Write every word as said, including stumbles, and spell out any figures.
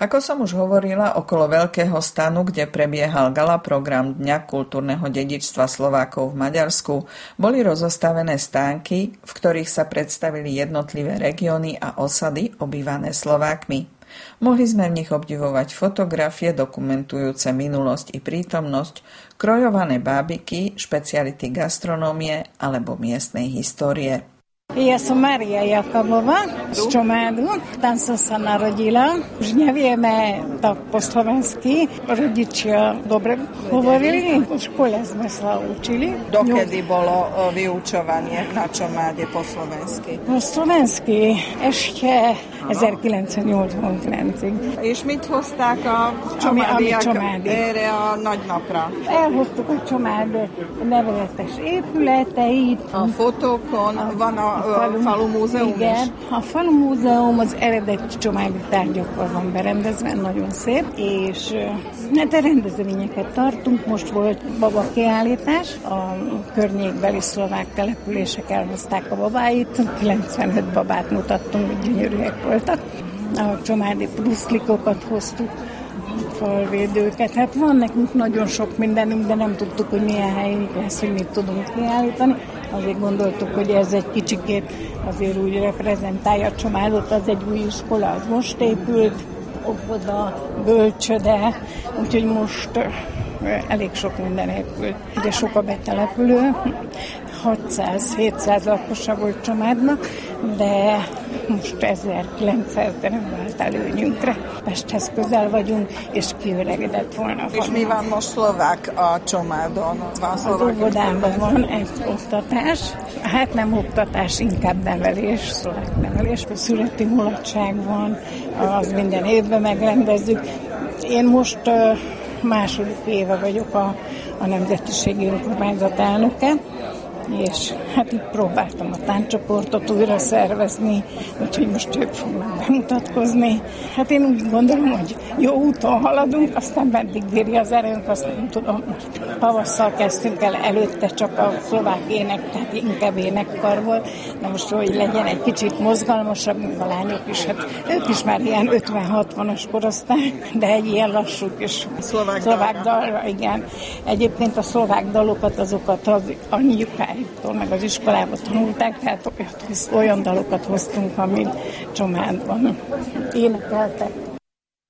Ako som už hovorila, okolo Veľkého stanu, kde prebiehal gala program Dňa kultúrneho dedičstva Slovákov v Maďarsku, boli rozostavené stánky, v ktorých sa predstavili jednotlivé regióny a osady obývané Slovákmi. Mohli sme v nich obdivovať fotografie dokumentujúce minulosť i prítomnosť, krojované bábiky, špeciality gastronómie alebo miestnej histórie. Ja som Mária Jakabová z Čomádu. Tam som sa narodila. Už nevieme tak po slovensky. Rodičia dobre hovorili. V škole sme sa učili. Dokedy bolo vyučovanie na Čomáde po slovensky? Po slovensky ešte ezerkilencszáznyolcvankilencig. És mit hozták a csomádiak erre a nagy napra? Elhoztuk a Csomád nevezetes épületeit. A fotókon a, van a A falu, falu múzeum igen, is? A falu múzeum az eredeti csomádi tárgyakkal van berendezve, nagyon szép, és hát rendezvényeket tartunk. Most volt baba kiállítás, a környékbeli szlovák települések elhozták a babáit, kilencvenöt babát mutattunk, gyönyörűek voltak. A csomádi pluszlikokat hoztuk, falvédőket. Hát van nekünk nagyon sok mindenünk, de nem tudtuk, hogy milyen helyünk lesz, hogy mit tudunk kiállítani. Azért gondoltuk, hogy ez egy kicsikét azért úgy reprezentálja a Csomádot, az egy új iskola, az most épült, óvoda, bölcsöde, úgyhogy most elég sok minden épült. Ugye sok a betelepülő, hatszáz-hétszáz lakosa volt Csomádnak, de most ezerkilencszáz, de nem vált előnyünkre. Pesthez közel vagyunk, és kiöregedett volna. És mi van most szlovák a Csomádon? Van az óvodában van egy oktatás, hát nem oktatás, inkább nevelés, szlovák nevelés. Születi mulatság van, az minden évben megrendezzük. Én most második éve vagyok a, a Nemzetiségi Önkormányzat elnöke, és hát itt próbáltam a táncsoportot újra szervezni, úgyhogy most ők fognak bemutatkozni. Hát én úgy gondolom, hogy jó úton haladunk, aztán meddig bírja az erőnk, azt nem tudom. Most tavasszal kezdtünk el, előtte csak a szlovák ének, tehát inkább énekkar volt, de most hogy legyen egy kicsit mozgalmasabb, mint a lányok is. Hát ők is már ilyen ötven-hatvanas korosztály, de egy ilyen lassú kis szlovák, szlovák dalra, igen. Egyébként a szlovák dalokat, azokat az anyjukáiktól, meg az iskolában tanulták, tehát olyan dalokat hoztunk, amit Csomádban énekeltek.